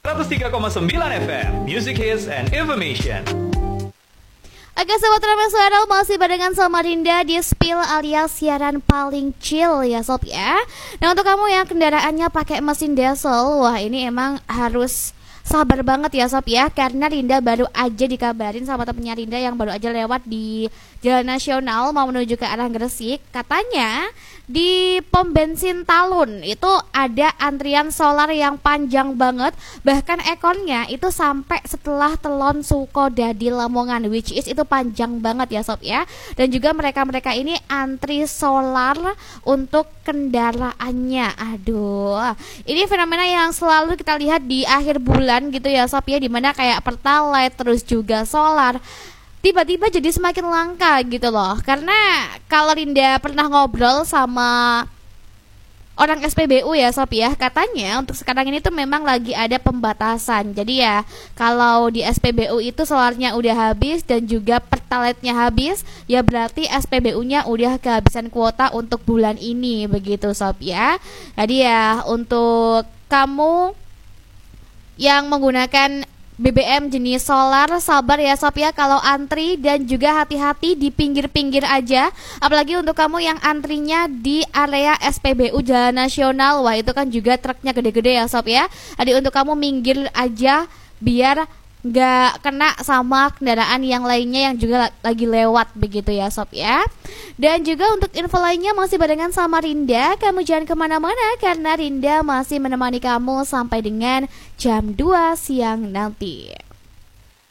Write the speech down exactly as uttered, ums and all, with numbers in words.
seratus tiga koma sembilan F M, Music Hits and Information. Oke sobat Ramesuara, masih barengan sama Rinda di Spill alias siaran paling chill ya sob ya. Nah untuk kamu yang kendaraannya pakai mesin diesel, wah ini emang harus sabar banget ya sob ya, karena Rinda baru aja dikabarin sama temennya Rinda yang baru aja lewat di Jalan Nasional mau menuju ke arah Gresik. Katanya di pom bensin Talun itu ada antrian solar yang panjang banget, bahkan ekornya itu sampai setelah Telon Sukodadi Lamongan, which is itu panjang banget ya sob ya. Dan juga mereka-mereka ini antri solar untuk kendaraannya. Aduh, ini fenomena yang selalu kita lihat di akhir bulan gitu ya sob ya, dimana kayak Pertalite terus juga solar tiba-tiba jadi semakin langka gitu loh. Karena kalau Rinda pernah ngobrol sama orang S P B U ya sob ya, katanya untuk sekarang ini tuh memang lagi ada pembatasan. Jadi ya kalau di S P B U itu solarnya udah habis dan juga Pertalite-nya habis, ya berarti S P B U-nya udah kehabisan kuota untuk bulan ini begitu sob ya. Jadi ya untuk kamu yang menggunakan B B M jenis solar, sabar ya sob ya kalau antri, dan juga hati-hati di pinggir-pinggir aja. Apalagi untuk kamu yang antrinya di area S P B U Jalan Nasional, wah itu kan juga truknya gede-gede ya sob ya. Jadi untuk kamu minggir aja biar nggak kena sama kendaraan yang lainnya yang juga lagi lewat begitu ya sob ya. Dan juga untuk info lainnya masih barengan sama Rinda, kamu jangan kemana-mana karena Rinda masih menemani kamu sampai dengan jam dua siang nanti.